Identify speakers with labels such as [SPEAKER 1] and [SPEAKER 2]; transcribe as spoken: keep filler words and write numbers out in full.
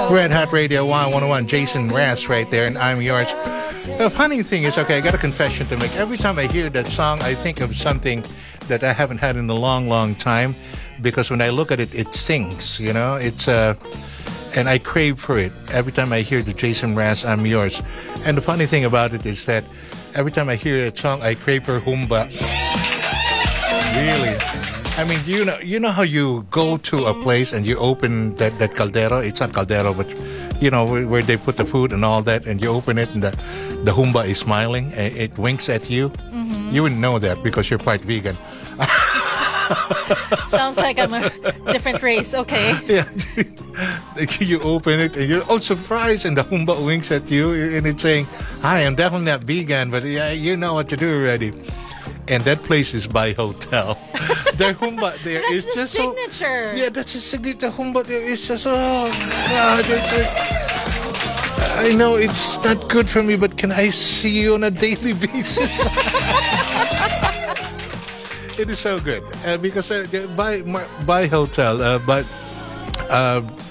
[SPEAKER 1] Red Hot Radio one oh one, Jason Mraz right there, and I'm yours. The funny thing is, okay, I got a confession to make. Every time I hear that song, I think of something that I haven't had in a long, long time, because when I look at it, it sings, you know? It's, uh, and I crave for it every time I hear the Jason Mraz, I'm yours. And the funny thing about it is that every time I hear that song, I crave for Humba. Really? I mean, you know, you know how you go to a place and you open that, that caldero? It's not caldero, but you know, where, where they put the food and all that, and you open it and the, the Humba is smiling, and it winks at you. Mm-hmm. You wouldn't know that because you're part vegan.
[SPEAKER 2] Sounds like I'm a different race. Okay.
[SPEAKER 1] Yeah. You open it and you're oh surprised, and the Humba winks at you, and it's saying, "Hi, I'm definitely not vegan, but yeah, you know what to do already." And that place is By Hotel. Their Humba there
[SPEAKER 2] that's
[SPEAKER 1] is
[SPEAKER 2] the
[SPEAKER 1] just
[SPEAKER 2] signature.
[SPEAKER 1] so. Yeah, that's a signature. Humba there is just oh God, it's a, I know it's not good for me, but can I see you on a daily basis? It is so good uh, because uh, by by hotel, uh, but uh,